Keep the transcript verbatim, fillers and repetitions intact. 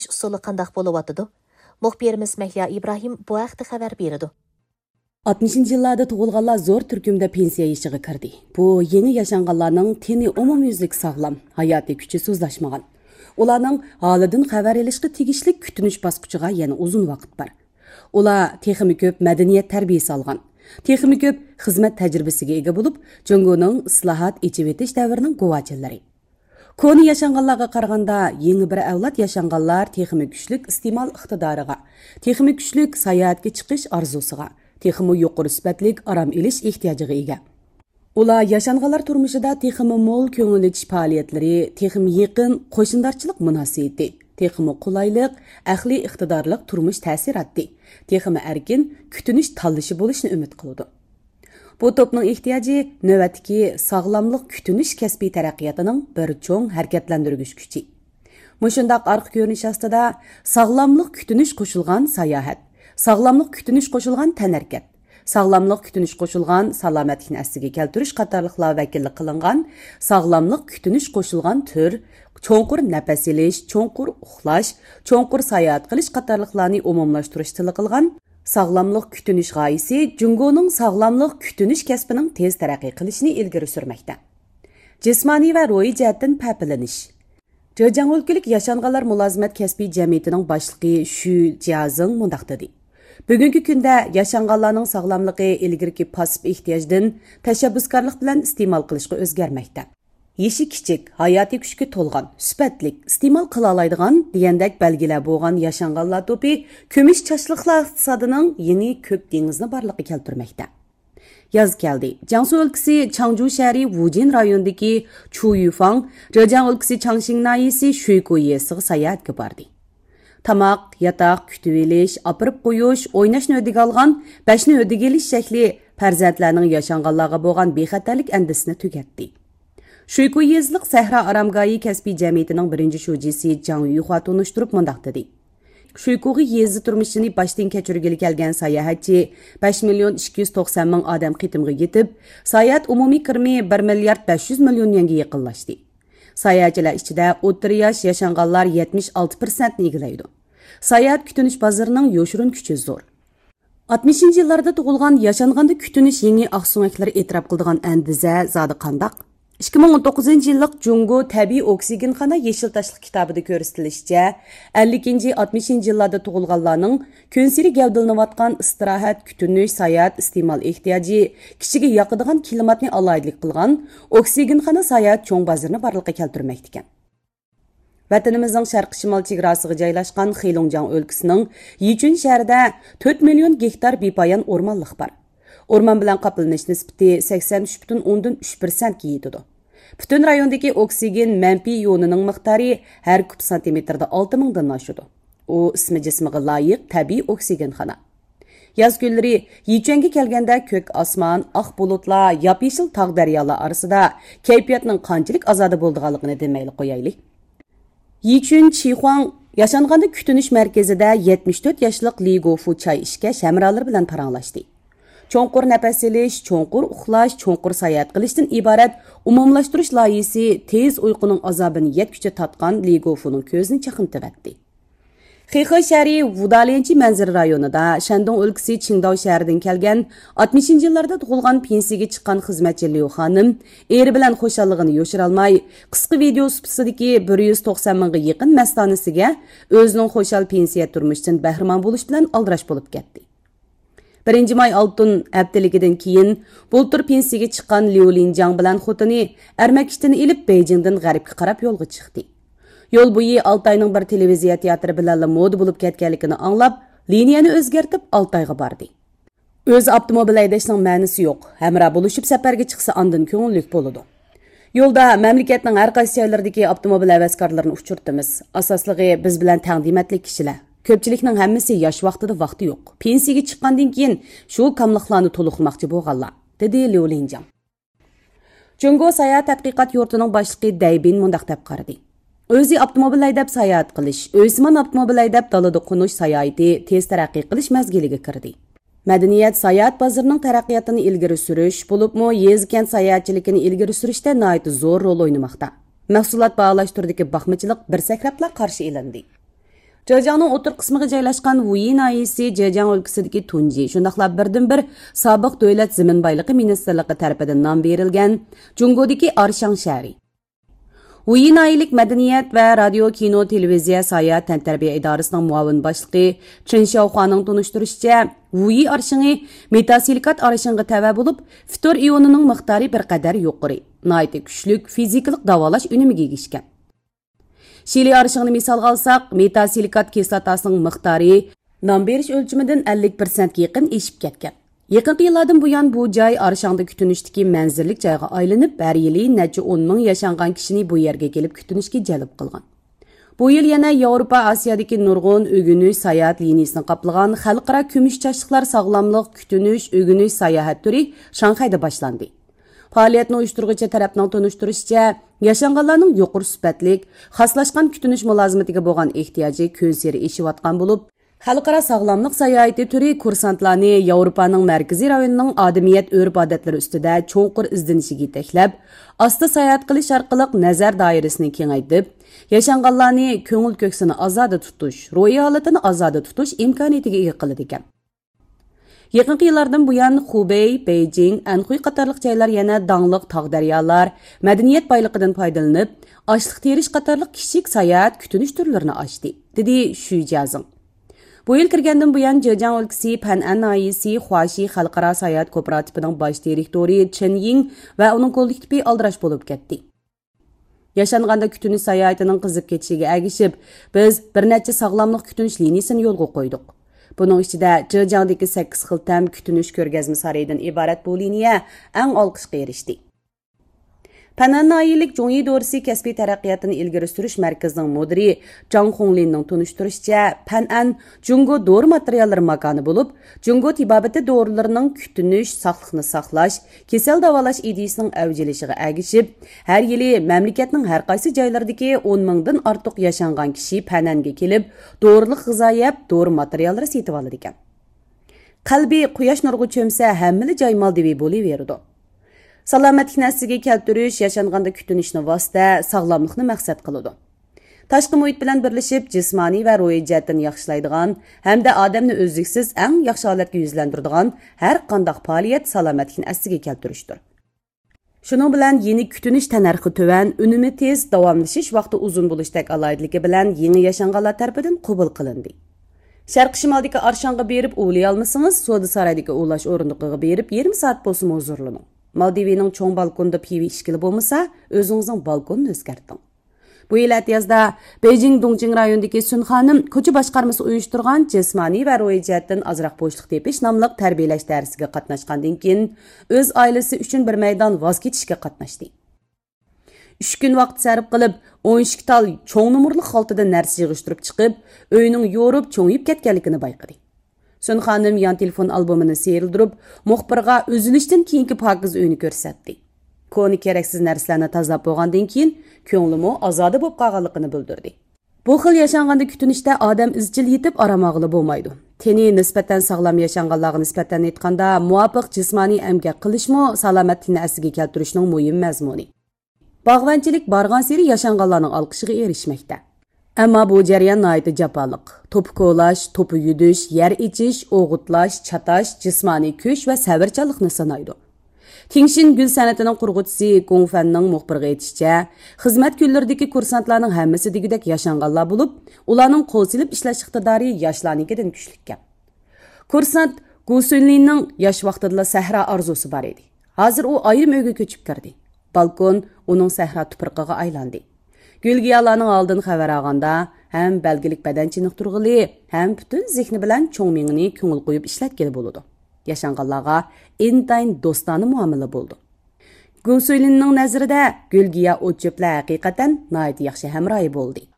usuli qandaq bo'lyotidi? Muxbirimiz Mahliya İbrahim bu haqda xabar berdi. altmışıncı yıllarda tug'ilganlar zo'r turkumda pensiya yashiga kirdi. Bu yeni yaşanganlarning teni umumyuzlik sog'lom, hayotiy kuchi so'zlashmagan. Ularning holidan xabar olishga tegishli kutinish bosqichiga yana uzun vaqt bor. Ular texmi ko'p madaniyat tarbiyasi olgan, texmi ko'p xizmat tajribasiga ega bo'lib, Jungoning islohot echib etish davrining guvochilari. Koni yaşanganlarga qaraganda yeni bir avlod yaşanganlar texmi kuchlik iste'mol iqtidoriga, texmi kuchlik sayohatga chiqish orzusiga, texmi yuqori sifatlik aram elish ehtiyojiga ega. Ular yaşanganlar turmushida texmi mo'l ko'ngil etish faoliyatlari, texmi yaqin qo'shnichilik munosabati, texmi qulaylik, aqliy iqtidorlik turmush ta'sirotdi, texmi erkin kutinish tanlashi bo'lishni umid qiladi. Bu topning ehtiyoji navbatdagi sog'lomlik kutinish kasbiy taraqqiyotining bir cho'ng harakatlantirgich kuchi. Mushundaq orqa ko'rinish ostida sog'lomlik kutinish qo'shilgan sayohat, sog'lomlik kutinish qo'shilgan tanarkat, sog'lomlik kutinish qo'shilgan salomatlikni asliga keltirish qatorliqlar vakillik qilingan sog'lomlik kutinish qo'shilgan tur, cho'nqur nafas olish, cho'nqur uxlash, cho'nqur sayohat qilish qatorliqlarni umumlashtirish tili qilgan sog'lomlik kutinish g'oyasi Jungoning sog'lomlik kutinish kasbining tez taraqqiy qilishini ilgari surmoqda. Jismoniy va ruhiy jihatdan papilanish. Zhejiang o'lkalik yaşanganlar mulozimat kasbiy jamiyatining boshlig'i Shu Jiazing mundaq dedi. Bugungi kunda yaşanganlarning sog'lomligi ilgirki pasib ehtiyojdan tashabbuskorlik bilan iste'mol qilishga o'zgarmoqda. Yeshi kichik, hayotiy kuchga to'lgan, sifatlik, iste'mol qila oladigan degandek belgilar bo'lgan yaşanganlar to'pi ko'mish chashliqlar iqtisodining yeni ko'k dengizni borliqqa keltirmoqda. Yaz keldi. Jiangsu o'lkasi Changju shahri Wujin rayonidagi Chuyufang, Zhejiang o'lkasi Changxing nahiyasi Shuigu yesiga sayohatga bordi. Tamoq, yatoq, kutib olish, opirib qo'yish, o'ynashni o'diga olgan, bashni o'diga olish shakli farzandlarning yaşanganlarga bo'lgan bexatarlik andisini tugatdi. Shuigu yezliq Sahra Aramgoyi kasbiy jamiyatining birinchi shujisi Zhang Yuhua tunishtirib mundaq dedi. Shuigu yezi turmushini boshdan kechirgili kelgan sayohatchi besh million ikki yuz to'qson ming odam qitimga yetib, sayohat umumiy kirmi bir milliard besh yuz million yanga yaqinlashdi. Sayohatchilar ichida o'rta yosh yaşanganlar yetmish olti foiz ni egallaydi. Sayohat kutinish bozorining yo'shirin kuchi zo'r. altmışıncı yillarda tug'ilgan yaşanganda kutinish yangi oqso'ngaklar e'tirof qildigan andiza zodi qandaq? ikki ming o'n to'qqizinchi yillik Jungo tabiiy oksigenxona yeshil tashliq kitobida ko'rsatilishicha, ellikinchi oltmishinchi yillarda tug'ilganlarning kunsiri gavdalanayotgan istirohat, kutinish, sayohat iste'mol ehtiyoji, kishiga yoqadigan klimatni alohidlik qilgan oksigenxona sayohat cho'ng bozorini borliqqa keltirmoqda ekan. Vatanimizning sharq shimol chegarasiga joylashgan Xilongjiang o'lkasining Yichun shahrida to'rt million gektar bepoyon o'rmonlik bor. O'rmon bilan qoplanish nisbati sakson uch butun o'ndan uch foiz ga yetadi. Butun rayondagi oksigen manfiy iyonining miqdori har kub santimetrda olti ming dan oshadi. U ismi jismiga loyiq tabiiy oksigenxona. Yoz kunlari Yichunga kelganda ko'k osmon, oq bulutlar, yop-yeshil tog' daryolar orasida kayfiyatning qanchalik azoda bo'lganligini demayli qo'yaylik. Yichun Chihuang yaşanganda kutinish markazida yetmish to'rt yoshlik Li Gofu choy ishga shamralar bilan paranglashdi. Cho'nqur nafas olish, cho'nqur uxlash, cho'nqur sayohat qilishdan iborat umumlashtirish loyihasi tez uyquning azobini yetkicha tatgan Li Gofuning ko'zini chaqintibatdi. Xixi shahri Wudalianchi manzara rayonida Shandong o'lkasi Qingdao shahridan kelgan oltmishinchi yillarda tug'ilgan pensiyaga chiqqan xizmatchi Liu xonim eri bilan xo'shalligini yo'shira olmay, qisqa video supasidagi bir yuz to'qson mingga yaqin mastonasiga o'zining xo'shal pensiya turmushidan bahramon bo'lish bilan aldirash bo'lib ketdi. birinchi may oltin haftaligidan keyin bultur pensiyaga chiqqan Liu Linjiang bilan xotini Armakishtini ilib Beijingdan g'arbga qarab yo'lga chiqdi. Yo'l bo'yi olti oyning bir televiziya teatri bilan moda bo'lib ketganligini anglab, liniyani o'zgartib olti oyga bordi. O'z avtomobil haydashning ma'nosi yo'q. Hamra bo'lishib safarga chiqsa ondan ko'ngillik bo'ladi. Yo'lda mamlakatning har qaysi joylaridagi avtomobil havaskorlarini uchirtimiz. Asosligi biz bilan taqdimatli kishilar. Ko'pchilikning hammasi yosh vaqtida vaqti yo'q. Pensiyaga chiqqandan keyin shu kamliqlarni to'liqmoqchi bo'lganlar, dedi Liu Linjiang. Jungo sayohat tadqiqot yurtining boshlig'i Daybin mundaq deb qaradi. O'zi avtomobil haydab sayohat qilish, o'zman avtomobil haydab dalada qo'nish sayohati tez taraqqiy qilish mazgiliga kirdi. Madaniyat sayohat bozorining taraqqiyotini ilgari surish, bo'libmi yezgan sayohatchiligini ilgari surishda nihoyat zo'r rol o'ynamoqda. Mahsulot baholash turidagi baxmachilik bir sakrablar qarshi ilindi. Zhejiangning o'tir qismiga joylashgan Wuyi nahiyasi Zhejiang o'lkasidagi Tunji, shundaqla birdan-bir sobiq davlat zamin boyligi ministrligi tarafidan nom berilgan Jungodagi Arshang shahri. Wuyi nahiyelik madaniyat va radio, kino, televiziya, sayohat, tantarbiya idorasining muavin boshlig'i Chen Xiaohuaning tunishtirishicha, Wuyi arshingi metasilikat arshinga tava bo'lib, fitor ionining miqdori bir qadar yuqori, nihoyat kuchlik fizikalik davolash unimiga ega ekan. Şili arşığını misalga alsak, metasilikat kislotasining miqdori nom berish o'lchamidan ellik persentga yaqin eshib ketgan. Yaqinqi yillardan buyon bu joy arshangda kutunishdagi manzillik joyga aylanib, har yili necha o'n ming yashangan kishini bu yerga kelib kutunishga jalb qilgan. Bu yil yana Yevropa, Osiyodagi nurg'un o'g'inish sayohat liniyasini qoplagan xalqaro kumush chashliqlar sog'lomlik kutunish o'g'inish sayohat turi Shanxayda boshlandi. Faoliyatni uyushtiruvchi tarafning tunishtirishicha, yashanganlarning yuqori sifatlik, xaslashgan kutunish mulozimatiga bo'lgan ehtiyoji kun sari eshiyotgan bo'lib, xalqaro sog'lomlik sayohati turi kursantlarni Yevropaning markaziy rayonining odamiyat urf-odatlari ustida cho'nqur izlanishiga yetaklab, asta sayohat qilish orqali nazar doirasini kengaytirib, yashanganlarni ko'ngil ko'ksini ozoda tutish, ruhiy holatini ozoda tutish imkoniyatiga ega qiladi ekan. Yaqinqi yillardan buyon Hubei, Beijing, Anhui qatorliq joylar yana danglik tog' daryolar, madaniyat boyligidan foydalanib, ochliq terish qatorliq kichik sayohat kutunish turlarini ochdi, dedi Shu Jiazing. Bu yil kirgandan buyon Zhejiang o'lkasi Pan'an nahiyasi Huaxi xalqaro sayohat kooperativining bosh direktori Chen Ying va uning kollektivi aldirash bo'lib ketdi. Yashanganda kutunish sayohatining qizib ketishiga ergishib, biz bir necha sog'lomlik kutunish liniyasini yo'lga qo'ydik. Bunun ichida Zhejiangdagi sakkiz xil tam kutunish ko'rgazma saroyidan iborat bu liniya eng olqishga erishdi. Pan'an nahiyalik Zhongyi Dorsi kasbiy taraqqiyotini ilgari surish markazining mudiri Zhang Honglinning tunishtirishicha, Pan'an Jungo dori materiallari makoni bo'lib, Jungo tibobati dorilarning kutunish, saqliqni saqlash, kasal davolash ideyasining avjilishiga ergishib, har yili mamlakatning har qaysi joylaridagi o'n mingdan ortiq yashangan kishi Pan'anga kelib, dorilik g'izo yeb, dori materiallari setib oladi ekan. Qalbi quyosh nuriga cho'msa, hammali joy moldivi bo'laveradi. Salomatlikni asliga keltirish, yashanganda kutunishni vosita, sog'lomlikni maqsad qiladi. Tashqi muhit bilan birlashib, jismoniy va ruhiy jihatdan yaxshilaydigan hamda odamni o'zliksiz eng yaxshi holatga yuzlantiradigan har qanday faoliyat salomatlikni asliga keltirishdir. Shuning bilan yeni kutunish tanarxi tuvan, unumi tez, davomlashish vaqti uzun bo'lishdek alohidligi bilan yangi yashanganlar tarafidan qabul qilindi. Sharq shimolidagi Arshanga berib o'lay olmasangiz, So'da saroydagi o'lash o'rindiqiga berib yarim soat bo'lsa huzurlaning. Maldivining cho'ng balkonda pivi ishkili bo'lmasa, o'zingizning balkonini o'zgarting. Bu yil yozda Beijing Dongjing rayonidagi Sunxonim ko'cha boshqarmasi uyushtirgan jismoniy va ruhiy jihatdan ozroq bo'shliq tepish nomli tarbiyalash darsiga qatnashgandan keyin o'z oilasi uchun bir maydon voz kechishga qatnashdi. uch kun vaqt sarf qilib, o'n ikki tal cho'ng numurli xaltada narsa yig'ishtirib chiqib, uyning yo'rib, cho'ngib ketganligini bayqadi. Sunxonim yan telefon albomini serildirib, muxbirga o'zilishdan keyingi pokiz uyni ko'rsatdi. Koni keraksiz narsalarni tozalab bo'lgandan keyin ko'nglimi ozoda bo'lib qolganligini bildirdi. Bu xil yashanganda kutunishda odam izchil yetib aramog'ili bo'lmaydi. Teni nisbatan sog'lom yashanganlarga nisbatan aytganda, muvofiq jismoniy emgak qilishmi salomatlikni asliga keltirishning muhim mazmuni. Bog'vanchilik bargan sari yashanganlarning olqishiga erishmoqda. Ammo bu jarayon nihoyat jafoliq. To'pi ko'lash, to'pi yudish, yer ichish, o'g'itlash, chatash, jismoniy kuch va sabrchanlikni sanaydi. Tingshin gul san'atining qurg'uvchisi Gong Fanning muxbiriga aytishicha, xizmat kunlaridagi kursantlarning hammasi degudek yashanganlar bo'lib, ularning qo'l silib ishlash iqtidori yoshlarnikidan kuchlikkan. Kursant Gu Sunlinning yosh vaqtida sahro orzusi bor edi. Hozir u ayrim uyga ko'chib kirdi. Balkon uning sahro tuproqiga aylandi. Gülgiyalarning oldin xabar olganda ham belgilik badan chiniqtirg'ili, ham butun zehni bilan cho'ng mingini ko'ngil qo'yib ishlatgani bo'ladi. Yashanganlarga intayin do'stona muomala bo'ldi. Gusulinning nazarida Gulgiya o'tchoplar haqiqatan nihoyat yaxshi hamrohi bo'ldi.